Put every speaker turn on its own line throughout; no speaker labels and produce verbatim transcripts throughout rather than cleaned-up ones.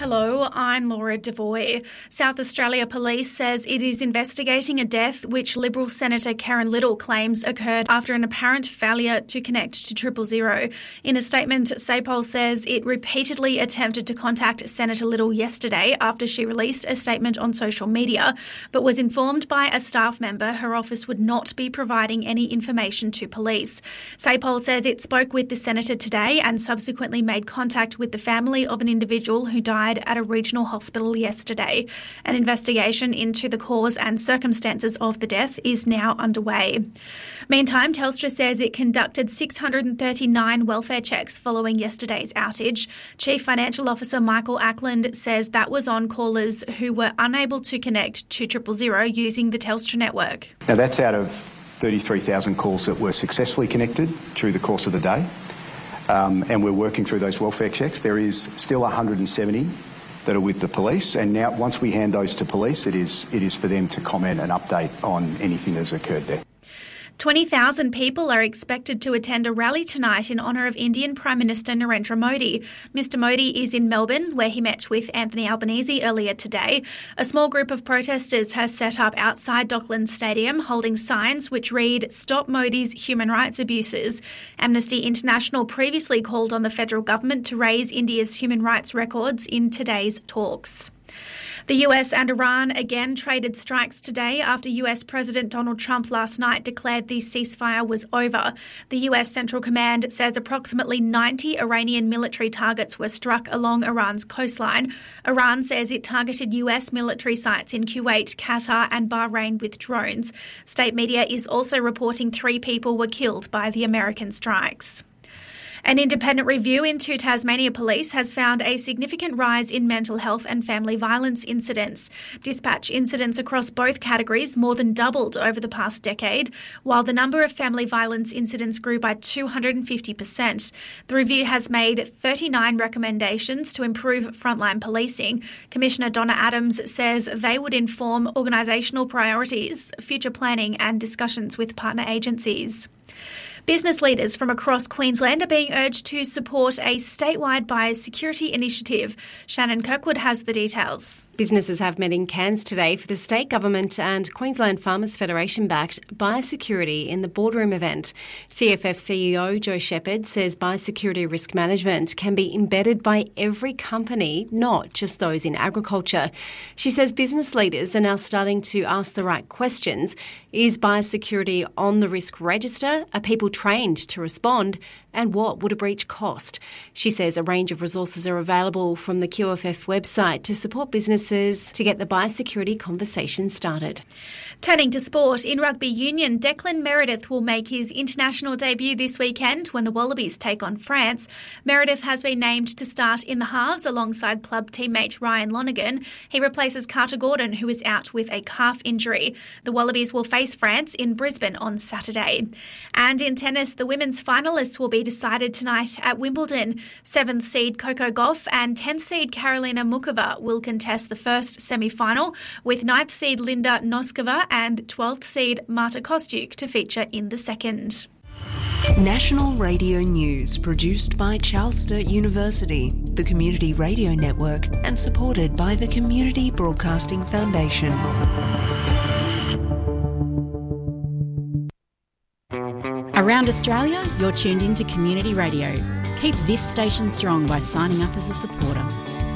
Hello, I'm Laura Devoy. South Australia Police says it is investigating a death which Liberal Senator Karen Little claims occurred after an apparent failure to connect to triple zero. In a statement, SAPOL says it repeatedly attempted to contact Senator Little yesterday after she released a statement on social media, but was informed by a staff member her office would not be providing any information to police. SAPOL says it spoke with the Senator today and subsequently made contact with the family of an individual who died at a regional hospital yesterday. An investigation into the cause and circumstances of the death is now underway. Meantime, Telstra says it conducted six hundred thirty-nine welfare checks following yesterday's outage. Chief Financial Officer Michael Ackland says that was on callers who were unable to connect to triple zero using the Telstra network.
Now that's out of thirty-three thousand calls that were successfully connected through the course of the day. Um, and we're working through those welfare checks. There is still one hundred seventy that are with the police, and now once we hand those to police, it is it is for them to comment and update on anything that's occurred there.
twenty thousand people are expected to attend a rally tonight in honour of Indian Prime Minister Narendra Modi. Mister Modi is in Melbourne, where he met with Anthony Albanese earlier today. A small group of protesters has set up outside Docklands Stadium holding signs which read, "Stop Modi's human rights abuses." Amnesty International previously called on the federal government to raise India's human rights records in today's talks. The U S and Iran again traded strikes today after U S President Donald Trump last night declared the ceasefire was over. The U S Central Command says approximately ninety Iranian military targets were struck along Iran's coastline. Iran says it targeted U S military sites in Kuwait, Qatar and Bahrain with drones. State media is also reporting three people were killed by the American strikes. An independent review into Tasmania Police has found a significant rise in mental health and family violence incidents. Dispatch incidents across both categories more than doubled over the past decade, while the number of family violence incidents grew by two hundred fifty percent. The review has made thirty-nine recommendations to improve frontline policing. Commissioner Donna Adams says they would inform organisational priorities, future planning and discussions with partner agencies. Business leaders from across Queensland are being urged to support a statewide biosecurity initiative. Shannon Kirkwood has the details.
Businesses have met in Cairns today for the state government and Queensland Farmers Federation-backed biosecurity in the boardroom event. C F F C E O Jo Shepherd says biosecurity risk management can be embedded by every company, not just those in agriculture. She says business leaders are now starting to ask the right questions. Is biosecurity on the risk register? Are people trained to respond? And what would a breach cost? She says a range of resources are available from the Q F F website to support businesses to get the biosecurity conversation started.
Turning to sport, in rugby union, Declan Meredith will make his international debut this weekend when the Wallabies take on France. Meredith has been named to start in the halves alongside club teammate Ryan Lonergan. He replaces Carter Gordon, who is out with a calf injury. The Wallabies will face France in Brisbane on Saturday. And in tennis, the women's finalists will be decided tonight at Wimbledon. Seventh seed Coco Gauff and tenth seed Karolina Muchova will contest the first semi-final, with ninth seed Linda Noskova and twelfth seed Marta Kostyuk to feature in the second.
National Radio News, produced by Charles Sturt University, the Community Radio Network, and supported by the Community Broadcasting Foundation.
Around Australia, you're tuned into Community Radio. Keep this station strong by signing up as a supporter.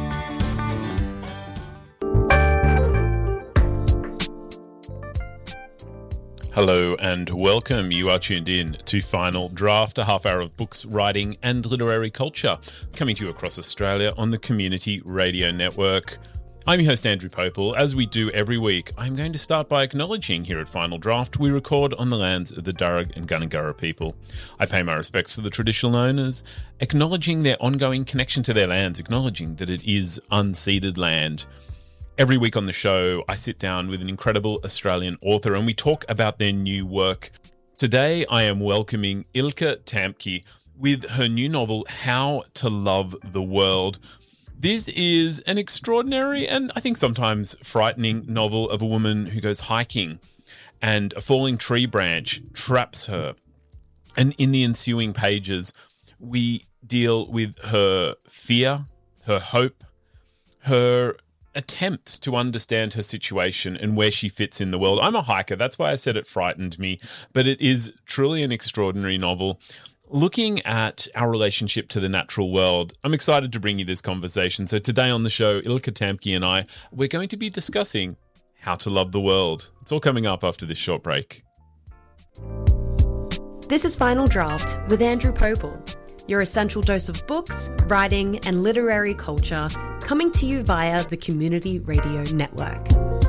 Hello and welcome. You are tuned in to Final Draft, a half hour of books, writing and literary culture, coming to you across Australia on the Community Radio Network. I'm your host, Andrew Popel. As we do every week, I'm going to start by acknowledging here at Final Draft we record on the lands of the Darug and Gundungurra people. I pay my respects to the traditional owners, acknowledging their ongoing connection to their lands, acknowledging that it is unceded land. Every week on the show, I sit down with an incredible Australian author and we talk about their new work. Today, I am welcoming Ilka Tamke with her new novel, How to Love the World. This is an extraordinary and I think sometimes frightening novel of a woman who goes hiking and a falling tree branch traps her. And in the ensuing pages, we deal with her fear, her hope, her attempts to understand her situation and where she fits in the world. I'm a hiker. That's why I said it frightened me, but it is truly an extraordinary novel. Looking at our relationship to the natural world, I'm excited to bring you this conversation. So today on the show, Ilka Tamky and I, we're going to be discussing how to love the world. It's all coming up after this short break.
This is Final Draft with Andrew Popel, your essential dose of books, writing and literary culture, coming to you via the Community Radio Network.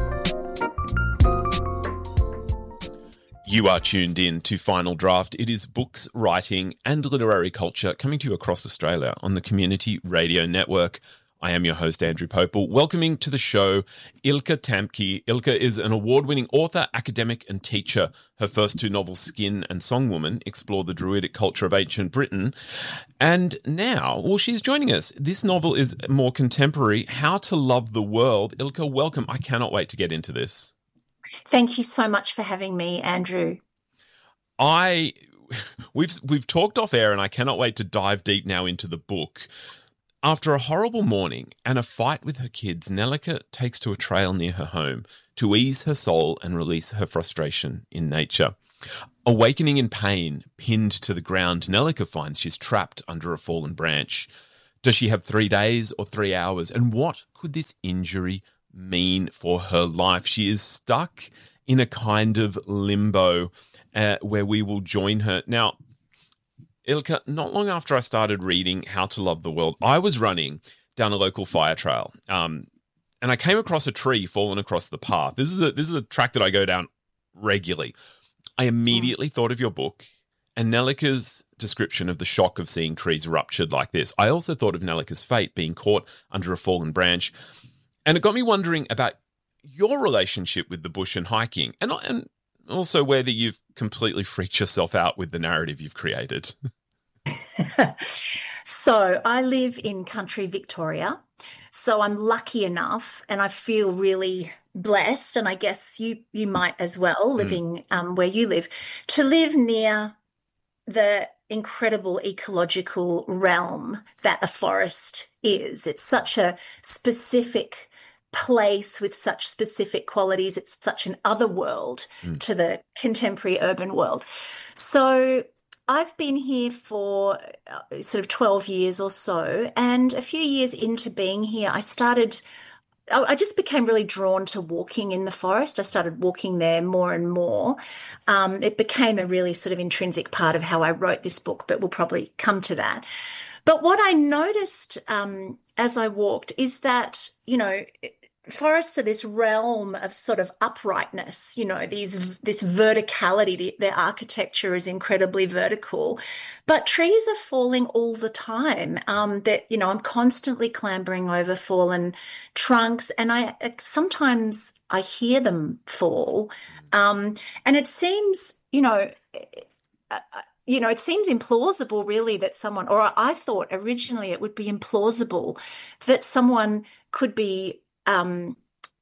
You are tuned in to Final Draft. It is books, writing and literary culture coming to you across Australia on the Community Radio Network. I am your host, Andrew Popel, welcoming to the show Ilka Tamky. Ilka is an award-winning author, academic and teacher. Her first two novels, Skin and Songwoman, explore the Druidic culture of ancient Britain. And now, well, she's joining us. This novel is more contemporary, How to Love the World. Ilka, welcome. I cannot wait to get into this.
Thank you so much for having me, Andrew.
I, we've we've talked off air, and I cannot wait to dive deep now into the book. After a horrible morning and a fight with her kids, Nellika takes to a trail near her home to ease her soul and release her frustration in nature. Awakening in pain, pinned to the ground, Nellika finds she's trapped under a fallen branch. Does she have three days or three hours? And what could this injury mean for her life? She is stuck in a kind of limbo uh, where we will join her. Now, Ilka, not long after I started reading How to Love the World, I was running down a local fire trail um, and I came across a tree fallen across the path. This is a, this is a track that I go down regularly. I immediately mm. thought of your book and Nellika's description of the shock of seeing trees ruptured like this. I also thought of Nellika's fate, being caught under a fallen branch. And it got me wondering about your relationship with the bush and hiking, and and also whether you've completely freaked yourself out with the narrative you've created.
So I live in country Victoria, so I'm lucky enough and I feel really blessed, and I guess you you might as well, living mm. um, where you live, to live near the incredible ecological realm that a forest is. It's such a specific place with such specific qualities. It's such an other world mm. to the contemporary urban world. So I've been here for uh, sort of twelve years or so, and a few years into being here, I started I just became really drawn to walking in the forest. I started walking there more and more. Um, it became a really sort of intrinsic part of how I wrote this book, but we'll probably come to that. But what I noticed um, as I walked is that, you know, forests are this realm of sort of uprightness, you know, these this verticality, the, their architecture is incredibly vertical, but trees are falling all the time. Um, that, you know, I'm constantly clambering over fallen trunks, and I sometimes I hear them fall. Um, and it seems, you know, uh, you know, it seems implausible really that someone, or I thought originally it would be implausible that someone could be Um,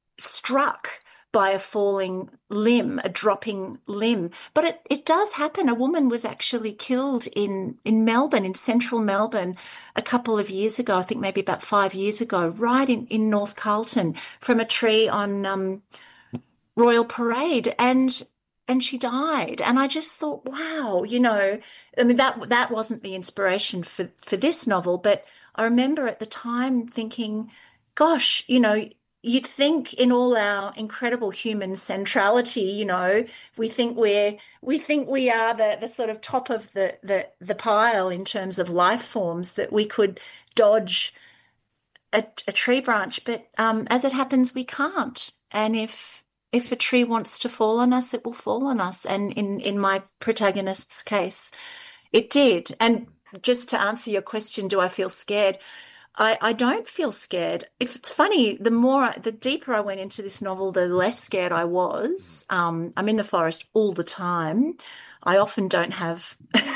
struck by a falling limb, a dropping limb. But it, it does happen. A woman was actually killed in, in Melbourne, in central Melbourne, a couple of years ago, I think maybe about five years ago, right in, in North Carlton, from a tree on um, Royal Parade. And and she died. And I just thought, wow, you know, I mean, that that wasn't the inspiration for, for this novel. But I remember at the time thinking, gosh, you know, you'd think in all our incredible human centrality, you know, we think we're we think we are the the sort of top of the the the pile in terms of life forms, that we could dodge a, a tree branch, but um, as it happens, we can't. And if if a tree wants to fall on us, it will fall on us. And in in my protagonist's case, it did. And just to answer your question, do I feel scared? I, I don't feel scared. If it's funny, the more, the deeper I went into this novel, the less scared I was. Um, I'm in the forest all the time. I often don't have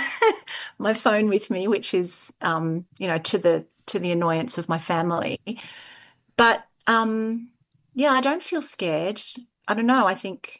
my phone with me, which is, um, you know, to the to the annoyance of my family. But um, yeah, I don't feel scared. I don't know. I think,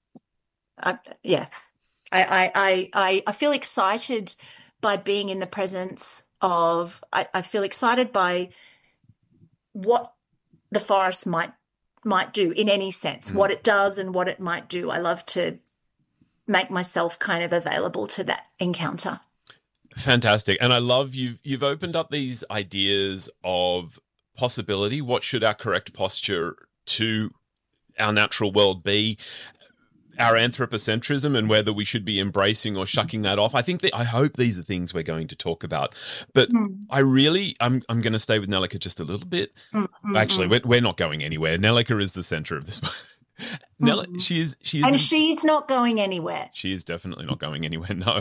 I, yeah, I, I I I I feel excited by being in the presence of, I, I feel excited by what the forest might might do in any sense, mm. what it does and what it might do. I love to make myself kind of available to that encounter.
Fantastic. And I love you've you've opened up these ideas of possibility. What should our correct posture to our natural world be? Our anthropocentrism and whether we should be embracing or shucking that off. I think that I hope these are things we're going to talk about. But mm. I really, I'm I'm going to stay with Nellika just a little bit. Mm-hmm. Actually, we're, we're not going anywhere. Nellika is the center of this. Nell, mm. she is, she is,
and
in,
she's not going anywhere.
She is definitely not going anywhere. No,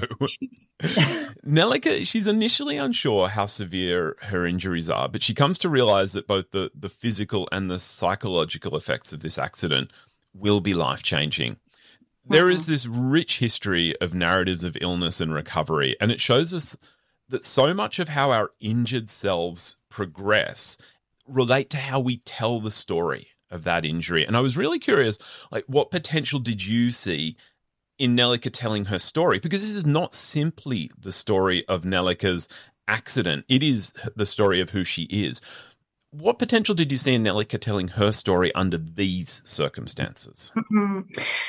Nellika, she's initially unsure how severe her injuries are, but she comes to realize that both the the physical and the psychological effects of this accident will be life changing. There is this rich history of narratives of illness and recovery, and it shows us that so much of how our injured selves progress relate to how we tell the story of that injury. And I was really curious, like, what potential did you see in Nellika telling her story? Because this is not simply the story of Nellika's accident. It is the story of who she is. What potential did you see in Nellika telling her story under these circumstances?
Mm-hmm.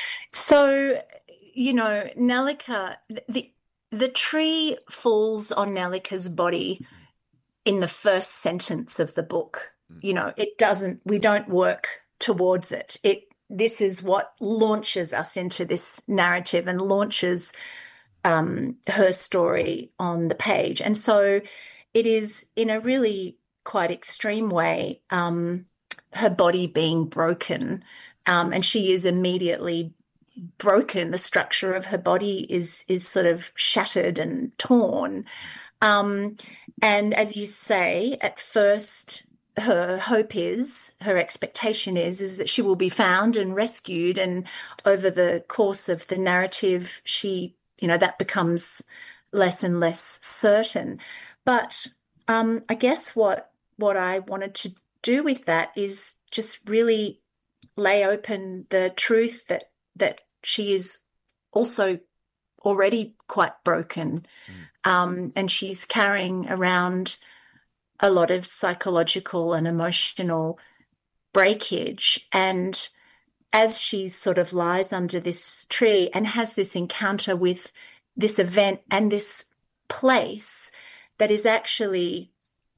So, you know, Nellika, the the tree falls on Nellika's body in the first sentence of the book. You know, it doesn't, we don't work towards it. It this is what launches us into this narrative and launches um, her story on the page. And so it is in a really quite extreme way, um, her body being broken, um, and she is immediately broken. The structure of her body is is sort of shattered and torn. Um, and as you say, at first, her hope is, her expectation is, is that she will be found and rescued. And over the course of the narrative, she, you know, that becomes less and less certain. But um, I guess what what I wanted to do with that is just really lay open the truth that that she is also already quite broken, mm. um, and she's carrying around a lot of psychological and emotional breakage. And as she sort of lies under this tree and has this encounter with this event and this place that is actually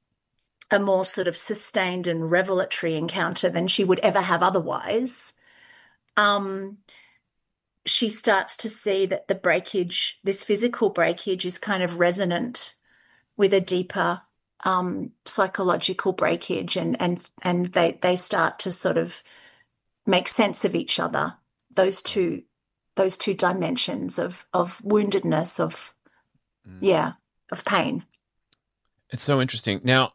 a more sort of sustained and revelatory encounter than she would ever have otherwise, um, she starts to see that the breakage, this physical breakage, is kind of resonant with a deeper um, psychological breakage, and and and they they start to sort of make sense of each other. Those two, those two dimensions of of woundedness, of mm. yeah, of pain.
It's so interesting. Now,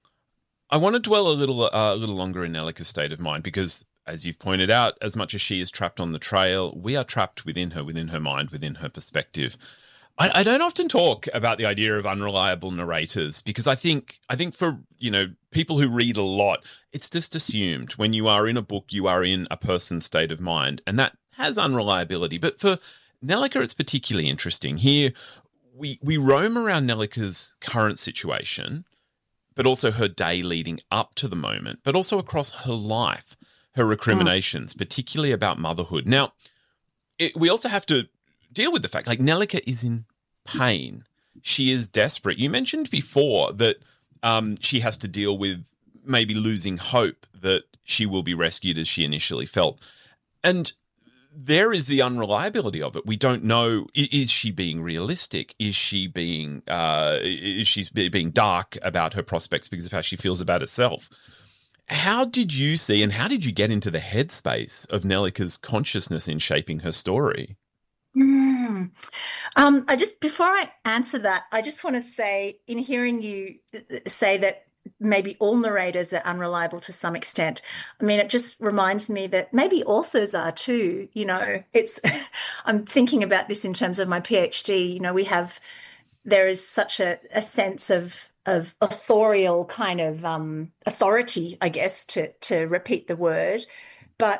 I want to dwell a little uh, a little longer in Nellika's state of mind, because, as you've pointed out, as much as she is trapped on the trail, we are trapped within her, within her mind, within her perspective. I, I don't often talk about the idea of unreliable narrators, because I think I think for, you know, people who read a lot, it's just assumed when you are in a book, you are in a person's state of mind, and that has unreliability. But for Nellika, it's particularly interesting. Here, we we roam around Nellika's current situation, but also her day leading up to the moment, but also across her life, her recriminations, mm. particularly about motherhood. Now, it, we also have to deal with the fact, like, Nellika is in pain. She is desperate. You mentioned before that um, she has to deal with maybe losing hope that she will be rescued as she initially felt. And there is the unreliability of it. We don't know, is she being realistic? Is she being, uh, is she being dark about her prospects because of how she feels about herself? How did you see, and how did you get into the headspace of Nellika's consciousness in shaping her story?
Mm. Um, I just, before I answer that, I just want to say, in hearing you say that maybe all narrators are unreliable to some extent, I mean, it just reminds me that maybe authors are too. You know, it's, I'm thinking about this in terms of my PhD. You know, we have, there is such a, a sense of, of authorial kind of um, authority, I guess, to, to repeat the word. But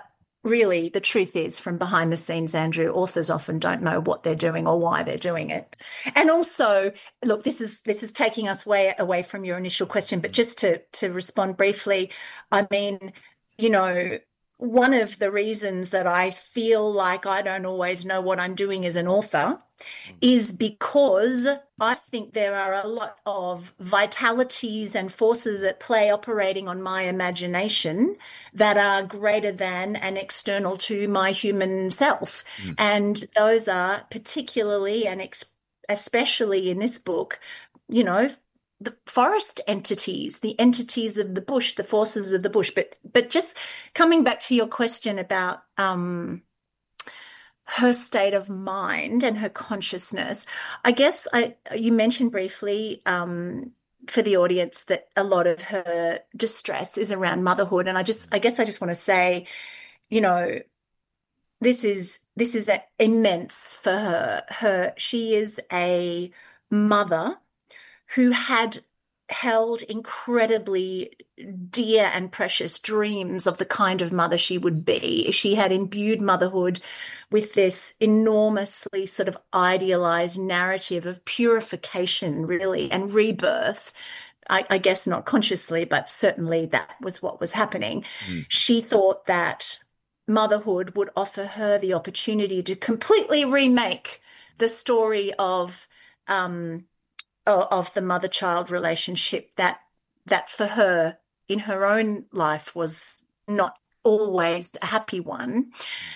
really, the truth is, from behind the scenes, Andrew, authors often don't know what they're doing or why they're doing it. And also, look, this is this is taking us way away from your initial question, but just to to respond briefly, I mean, you know, one of the reasons that I feel like I don't always know what I'm doing as an author is because I think there are a lot of vitalities and forces at play operating on my imagination that are greater than and external to my human self. Mm. And those are particularly and ex- especially in this book, you know, the forest entities, the entities of the bush, the forces of the bush. But but just coming back to your question about um, her state of mind and her consciousness, I guess I you mentioned briefly um, for the audience that a lot of her distress is around motherhood, and I just I guess I just want to say, you know, this is this is immense for her. Her she is a mother who had held incredibly dear and precious dreams of the kind of mother she would be. She had imbued motherhood with this enormously sort of idealized narrative of purification, really, and rebirth. I, I guess not consciously, but certainly that was what was happening. Mm. She thought that motherhood would offer her the opportunity to completely remake the story of um, of the mother-child relationship that that for her in her own life was not always a happy one.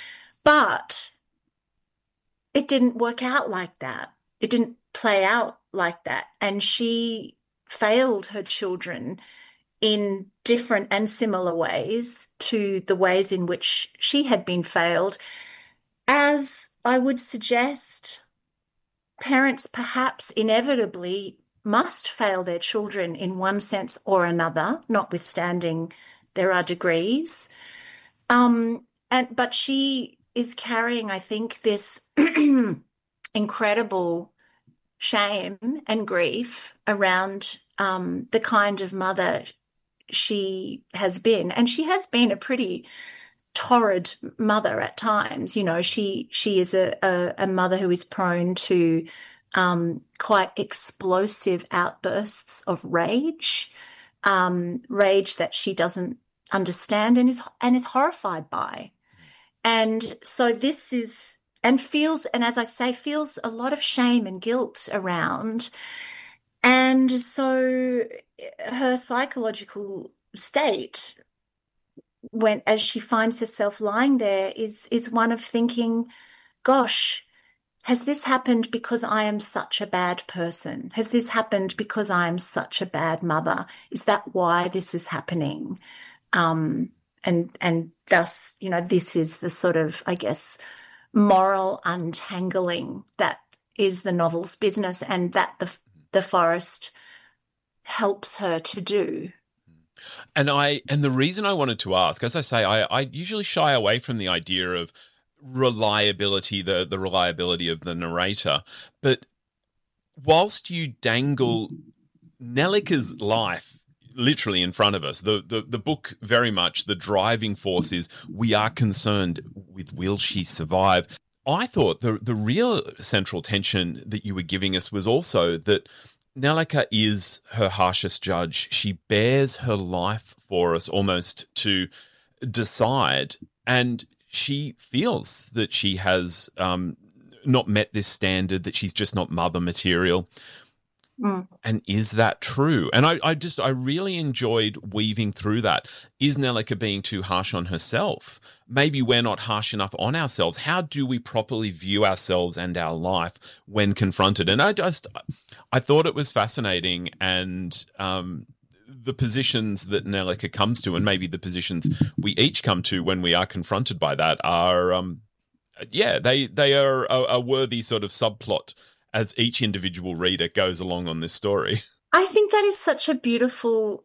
But it didn't work out like that. It didn't play out like that. And she failed her children in different and similar ways to the ways in which she had been failed, as I would suggest parents perhaps inevitably must fail their children in one sense or another, notwithstanding there are degrees. Um, and but she is carrying, I think, this incredible shame and grief around um, the kind of mother she has been. And she has been a pretty torrid mother at times. You know, she she is a, a, a mother who is prone to um, quite explosive outbursts of rage, um, rage that she doesn't understand and is and is horrified by. And so this is and feels and as I say feels a lot of shame and guilt around. And so her psychological state, when as she finds herself lying there, is is one of thinking, gosh, has this happened because I am such a bad person? Has this happened because I am such a bad mother? Is that why this is happening? Um, and and thus, you know, this is the sort of, I guess, moral untangling that is the novel's business, and that the the forest helps her to do.
And I and the reason I wanted to ask, as I say, I, I usually shy away from the idea of reliability, the, the reliability of the narrator. But whilst you dangle Nelica's life literally in front of us, the, the, the book very much, the driving force is we are concerned with will she survive? I thought the, the real central tension that you were giving us was also that Nelica is her harshest judge. She bears her life for us almost to decide, and she feels that she has um, not met this standard, that she's just not mother material. Mm. And is that true? And I, I just, I really enjoyed weaving through that. Is Nelica being too harsh on herself? Maybe we're not harsh enough on ourselves. How do we properly view ourselves and our life when confronted? And I just, I thought it was fascinating, and um, the positions that Nelica comes to, and maybe the positions we each come to when we are confronted by that, are, um, yeah, they they are a, a worthy sort of subplot as each individual reader goes along on this story.
I think that is such a beautiful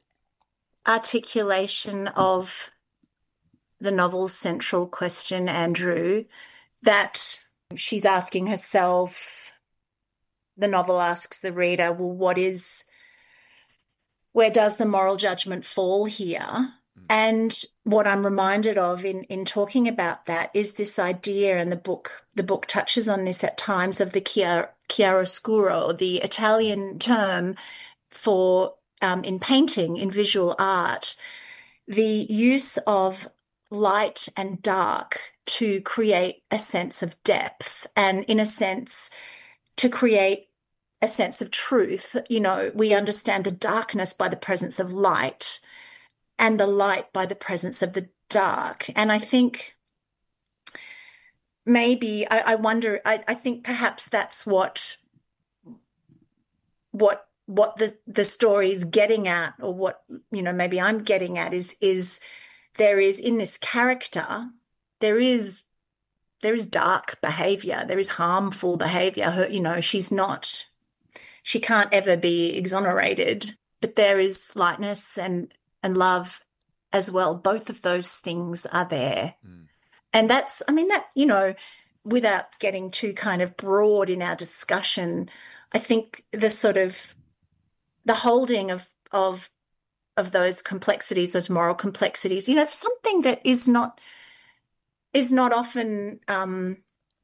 articulation of the novel's central question, Andrew, that she's asking herself. The novel asks the reader, well, what is, where does the moral judgment fall here? And what I'm reminded of in, in talking about that is this idea, and the book the book touches on this at times, of the chiar- chiaroscuro, the Italian term for, um, in painting, in visual art, the use of light and dark to create a sense of depth and, in a sense, to create a sense of truth. You know, we understand the darkness by the presence of light and the light by the presence of the dark. And I think maybe, I, I wonder, I, I think perhaps that's what what what the, the story is getting at, or what, you know, maybe I'm getting at is, is there is, in this character, there is there is dark behaviour, there is harmful behaviour. Her, you know, she's not, she can't ever be exonerated, but there is lightness and and love as well. Both of those things are there. Mm. And that's, I mean, that, you know, without getting too kind of broad in our discussion, I think the sort of, the holding of, of, of those complexities, those moral complexities, you know, something that is not, is not often um,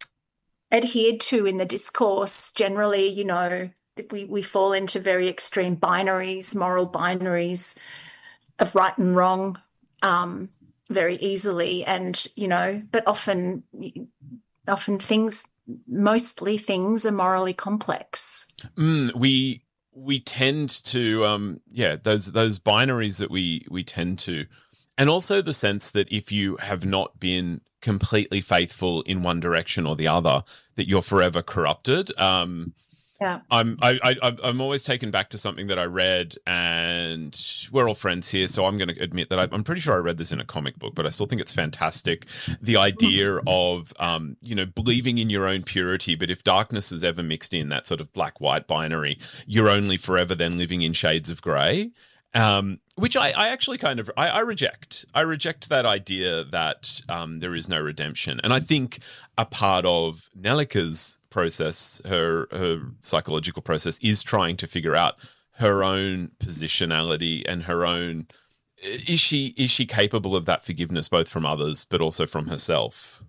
adhered to in the discourse generally. You know, we, we fall into very extreme binaries, moral binaries of right and wrong um, very easily. And, you know, but often, often things, mostly things are morally complex.
Mm, we we tend to, um, yeah, those those binaries that we we tend to, and also the sense that if you have not been completely faithful in one direction or the other, that you're forever corrupted. Um,
Yeah,
I'm I, I I'm always taken back to something that I read, and we're all friends here, so I'm going to admit that I, I'm pretty sure I read this in a comic book, but I still think it's fantastic. The idea of um you know, believing in your own purity, but if darkness is ever mixed in, that sort of black-white binary, you're only forever then living in shades of grey. Um, which I, I actually kind of I, I reject. I reject that idea that um, there is no redemption, and I think a part of Nellike's process, her her psychological process, is trying to figure out her own positionality and her own, is she is she capable of that forgiveness, both from others but also from herself?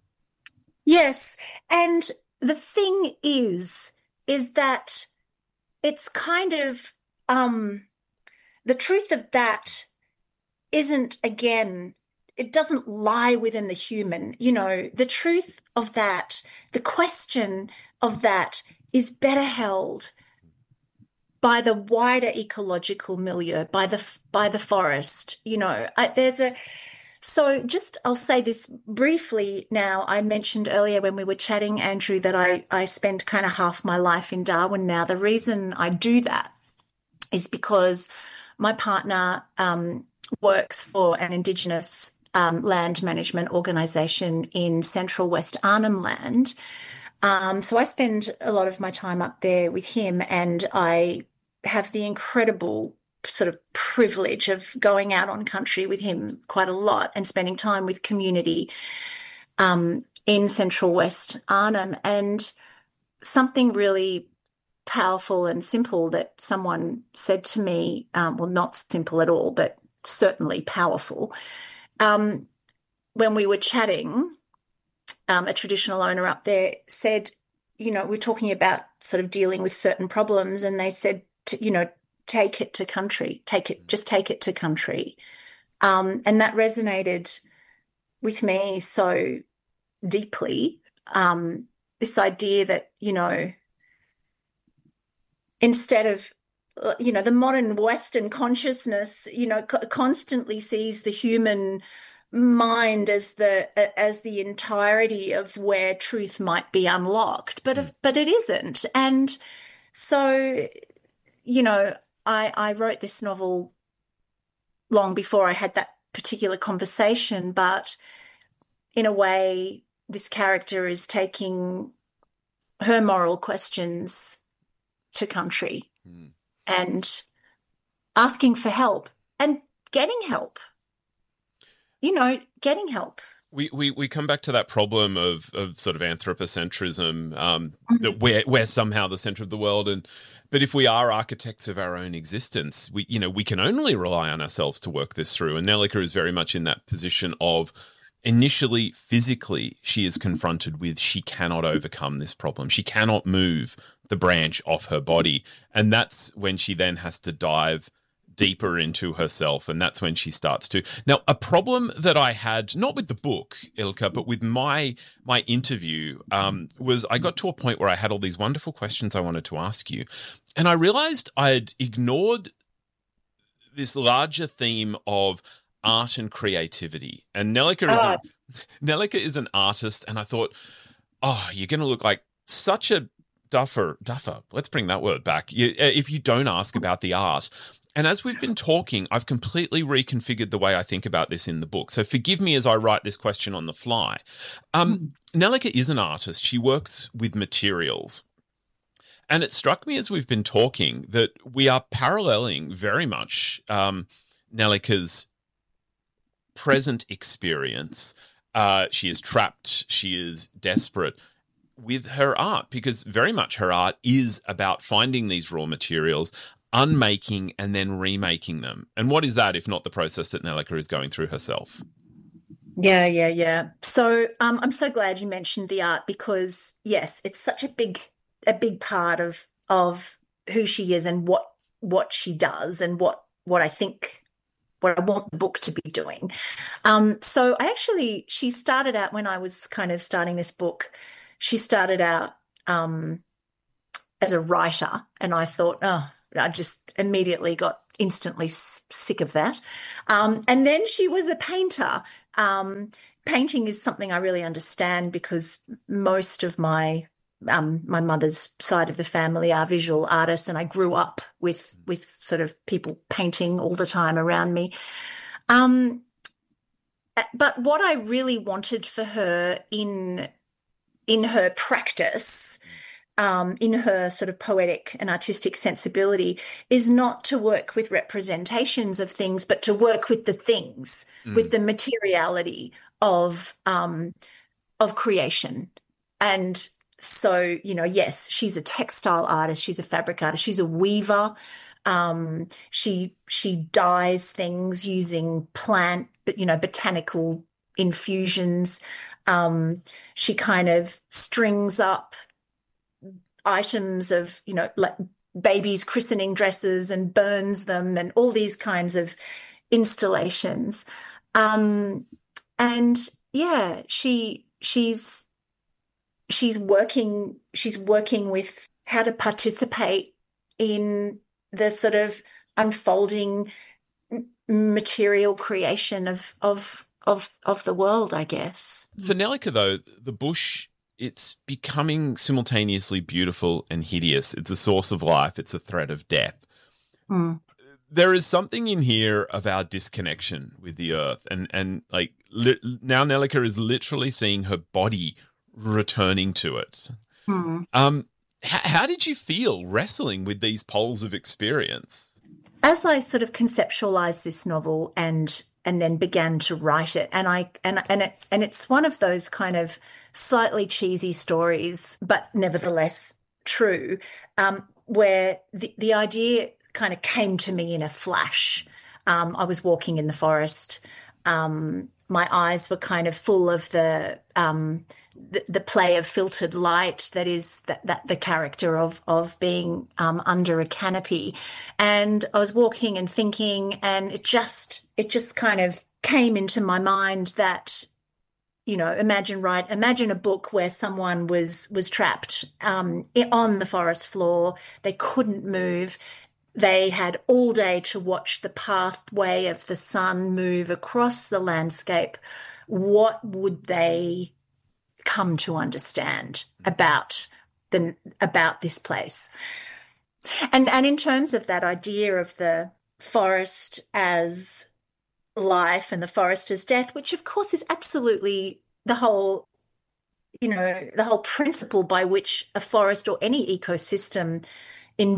Yes, and the thing is, is that it's kind of. Um, The truth of that isn't, again, it doesn't lie within the human. You know, the truth of that, the question of that is better held by the wider ecological milieu, by the by the forest. You know, I, there's a, so just, I'll say this briefly now. I mentioned earlier when we were chatting, Andrew, that I, I spend kind of half my life in Darwin now. The reason I do that is because my partner um, works for an Indigenous um, land management organisation in central West Arnhem Land. Um, so I spend a lot of my time up there with him, and I have the incredible sort of privilege of going out on country with him quite a lot and spending time with community um, in central West Arnhem. And something really powerful and simple that someone said to me, um, well, not simple at all, but certainly powerful. Um, when we were chatting, um, a traditional owner up there said, you know, we're talking about sort of dealing with certain problems, and they said, to, you know, take it to country, take it, just take it to country. Um, and that resonated with me so deeply, um, this idea that, you know, instead of, you know, the modern Western consciousness, you know, co- constantly sees the human mind as the as the entirety of where truth might be unlocked, but if, but it isn't. And so, you know, I I wrote this novel long before I had that particular conversation, but in a way, this character is taking her moral questions to country mm. and asking for help and getting help, you know, getting help.
We, we we come back to that problem of of sort of anthropocentrism, um, that we're we're somehow the center of the world, and but if we are architects of our own existence, we you know we can only rely on ourselves to work this through. And Nellika is very much in that position of initially physically she is confronted with she cannot overcome this problem, she cannot move the branch off her body, and that's when she then has to dive deeper into herself, and that's when she starts to. Now, a problem that I had, not with the book, Ilka, but with my my interview, um, was I got to a point where I had all these wonderful questions I wanted to ask you, and I realized I had ignored this larger theme of art and creativity. And Nellika is,
Oh.
an, Nellika is an artist, and I thought, oh, you're going to look like such a duffer, duffer, let's bring that word back, you, if you don't ask about the art. And as we've been talking, I've completely reconfigured the way I think about this in the book. So forgive me as I write this question on the fly. Um, Nellika is an artist. She works with materials. And it struck me as we've been talking that we are paralleling very much um, Nellika's present experience. Uh, she is trapped. She is desperate with her art, because very much her art is about finding these raw materials, unmaking and then remaking them. And what is that if not the process that Nellika is going through herself?
Yeah, yeah, yeah. So um, I'm so glad you mentioned the art, because yes, it's such a big, a big part of of who she is and what what she does and what what I think, what I want the book to be doing. Um, so I actually, she started out when I was kind of starting this book. She started out um, as a writer, and I thought, oh, I just immediately got instantly sick of that. Um, and then she was a painter. Um, painting is something I really understand, because most of my um, my mother's side of the family are visual artists, and I grew up with with sort of people painting all the time around me. Um, but what I really wanted for her in in her practice, Um, in her sort of poetic and artistic sensibility, is not to work with representations of things, but to work with the things, mm. with the materiality of um, of creation. And so, you know, yes, she's a textile artist, she's a fabric artist, she's a weaver. Um, she she dyes things using plant, but you know, botanical infusions. Um, she kind of strings up items of, you know, like babies' christening dresses and burns them and all these kinds of installations. Um, and yeah, she she's she's working she's working with how to participate in the sort of unfolding material creation of of of of the world, I guess.
For Nellika, though, the bush, it's becoming simultaneously beautiful and hideous. It's a source of life. It's a threat of death.
Mm.
There is something in here of our disconnection with the earth. And, and like li- now Nellika is literally seeing her body returning to it.
Mm.
Um, h- how did you feel wrestling with these poles of experience?
As I sort of conceptualized this novel and and then began to write it, and I and and it and it's one of those kind of slightly cheesy stories, but nevertheless true, um, where the the idea kind of came to me in a flash. Um, I was walking in the forest. Um, my eyes were kind of full of the, um, the the play of filtered light that is that, that the character of of being um, under a canopy, and I was walking and thinking, and it just it just kind of came into my mind that, you know, imagine right, imagine a book where someone was was trapped um, on the forest floor. They couldn't move. They had all day to watch the pathway of the sun move across the landscape. What would they come to understand about the about this place? And and in terms of that idea of the forest as life and the forest as death, which of course is absolutely the whole, you know, the whole principle by which a forest or any ecosystem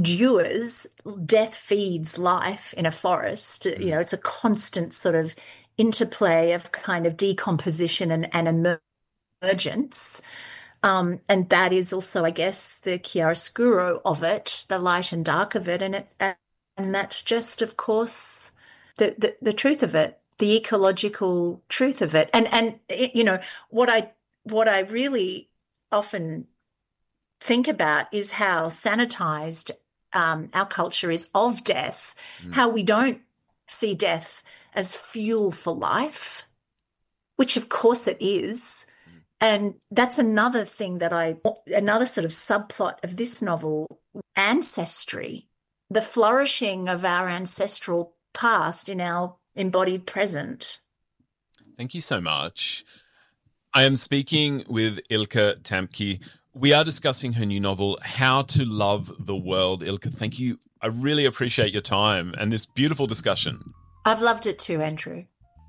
endures. Death feeds life in a forest. You know, it's a constant sort of interplay of kind of decomposition and, and emergence. Um, and that is also, I guess, the chiaroscuro of it, the light and dark of it. And it, and that's just, of course, the, the, the truth of it, the ecological truth of it. And, and it, you know, what I what I really often think about is how sanitized um, our culture is of death, mm. how we don't see death as fuel for life, which of course it is. And that's another thing that I, another sort of subplot of this novel, ancestry, the flourishing of our ancestral past in our embodied present.
Thank you so much. I am speaking with Ilke Tamke. We are discussing her new novel, How to Love the World. Ilke, thank you. I really appreciate your time and this beautiful discussion.
I've loved it too, Andrew.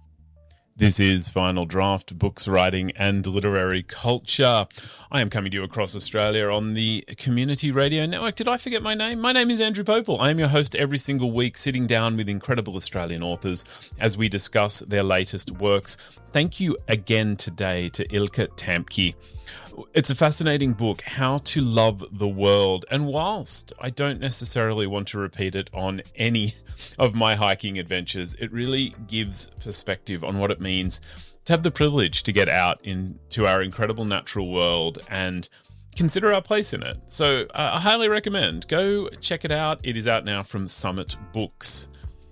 This is Final Draft, Books, Writing and Literary Culture. I am coming to you across Australia on the Community Radio Network. Did I forget my name? My name is Andrew Popel. I am your host every single week, sitting down with incredible Australian authors as we discuss their latest works. Thank you again today to Ilke Tamke. It's a fascinating book, How to Love the World. And whilst I don't necessarily want to repeat it on any of my hiking adventures, it really gives perspective on what it means to have the privilege to get out into our incredible natural world and consider our place in it. So uh, I highly recommend. Go check it out. It is out now from Summit Books.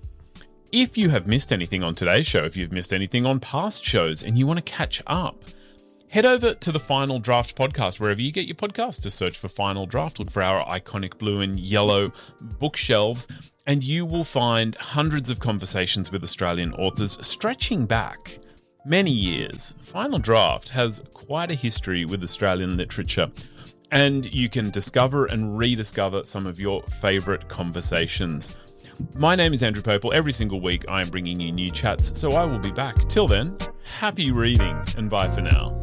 If you have missed anything on today's show, if you've missed anything on past shows and you want to catch up, head over to the Final Draft podcast, wherever you get your podcast, to search for Final Draft. Look for our iconic blue and yellow bookshelves, and you will find hundreds of conversations with Australian authors stretching back many years. Final Draft has quite a history with Australian literature, and you can discover and rediscover some of your favourite conversations. My name is Andrew Popel. Every single week I am bringing you new chats, so I will be back. Till then, happy reading, and bye for now.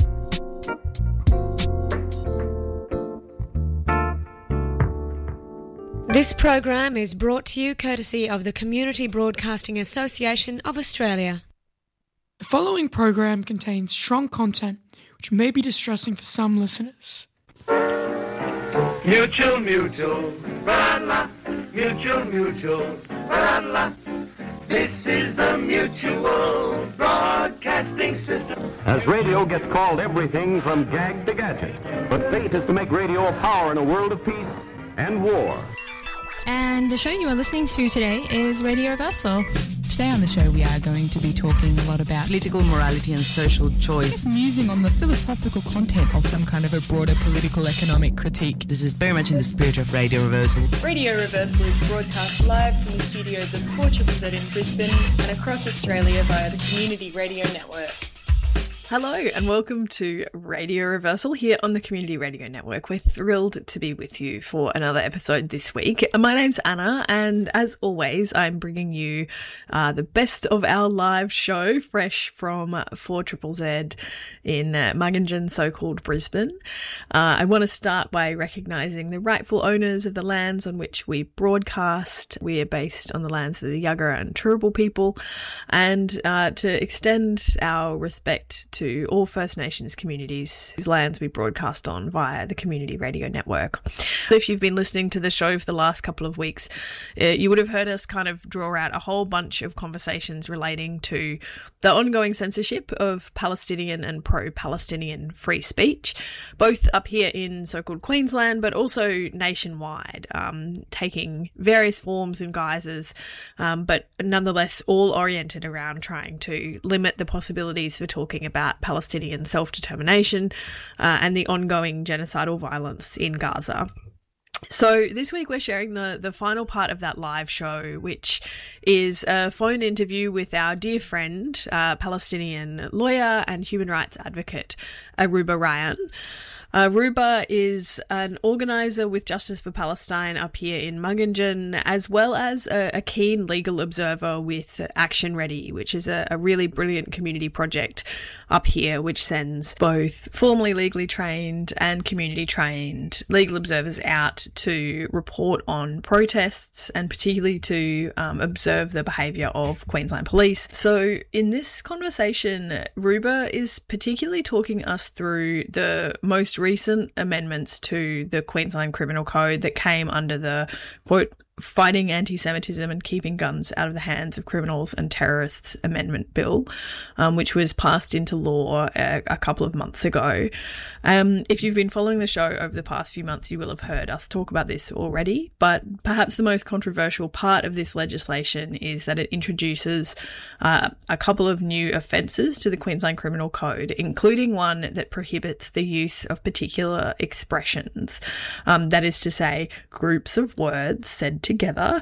This program is brought to you courtesy of the Community Broadcasting Association of Australia.
The following program contains strong content which may be distressing for some listeners.
Mutual, mutual, la mutual, mutual, la This is the Mutual Broadcasting System.
As radio gets called everything from gag to gadget, but fate is to make radio a power in a world of peace and war.
And the show you are listening to today is Radio Reversal. Today on the show we are going to be talking a lot about
political morality and social choice.
Musing on the philosophical content of some kind of a broader political economic critique.
This is very much in the spirit of Radio Reversal.
Radio Reversal is broadcast live from the studios of four Z Z in Brisbane and across Australia via the Community Radio Network. Hello and welcome to Radio Reversal here on the Community Radio Network. We're thrilled to be with you for another episode this week. My name's Anna, and as always, I'm bringing you uh, the best of our live show, fresh from four Z Z in uh, Mugginjan, so-called Brisbane. Uh, I want to start by recognising the rightful owners of the lands on which we broadcast. We are based on the lands of the Yagara and Turrbal people, and uh, to extend our respect to to all First Nations communities whose lands we broadcast on via the Community Radio Network. If you've been listening to the show for the last couple of weeks, uh, you would have heard us kind of draw out a whole bunch of conversations relating to the ongoing censorship of Palestinian and pro-Palestinian free speech, both up here in so-called Queensland, but also nationwide, um, taking various forms and guises, um, but nonetheless all oriented around trying to limit the possibilities for talking about Palestinian self-determination uh, and the ongoing genocidal violence in Gaza. So this week we're sharing the, the final part of that live show, which is a phone interview with our dear friend, uh, Palestinian lawyer and human rights advocate, Aruba Ryan. Uh, Ruba is an organiser with Justice for Palestine up here in Mugginjan, as well as a, a keen legal observer with Action Ready, which is a, a really brilliant community project up here, which sends both formally legally trained and community trained legal observers out to report on protests and particularly to um, observe the behaviour of Queensland Police. So in this conversation, Ruba is particularly talking us through the most recent amendments to the Queensland Criminal Code that came under the, quote, Fighting Anti-Semitism and Keeping Guns Out of the Hands of Criminals and Terrorists Amendment Bill, um, which was passed into law a, a couple of months ago. Um, if you've been following the show over the past few months, you will have heard us talk about this already, but perhaps the most controversial part of this legislation is that it introduces uh, a couple of new offences to the Queensland Criminal Code, including one that prohibits the use of particular expressions, um, that is to say, groups of words said together.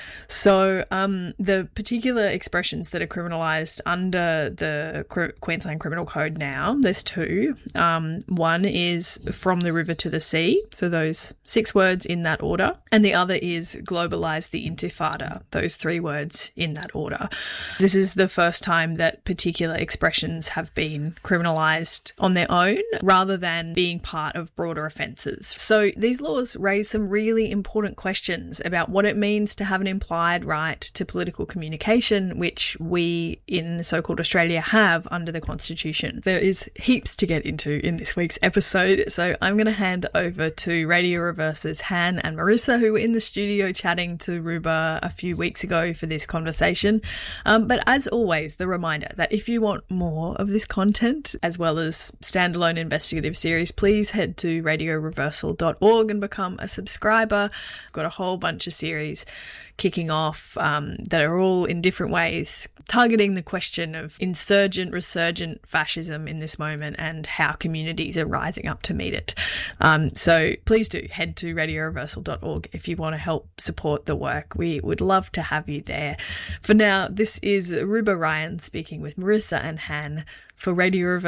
So um, the particular expressions that are criminalised under the Queensland Criminal Code now, there's two. Um, one is from the river to the sea, so those six words in that order. And the other is globalise the Intifada, those three words in that order. This is the first time that particular expressions have been criminalised on their own rather than being part of broader offences. So these laws raise some really important questions about what it means to have an implied right to political communication, which we in so-called Australia have under the Constitution. There is heaps to get into in this week's episode, so I'm going to hand over to Radio Reverse's Han and Marissa, who were in the studio chatting to Ruba a few weeks ago for this conversation. Um, but as always, the reminder that if you want more of this content, as well as standalone investigative series, please head to radio reversal dot org and become a subscriber. I've got a whole bunch of series kicking off um, that are all in different ways targeting the question of insurgent, resurgent fascism in this moment and how communities are rising up to meet it. Um, so please do head to radio reversal dot org if you want to help support the work. We would love to have you there. For now, this is Ruba Ryan speaking with Marissa and Han for Radio Reversal.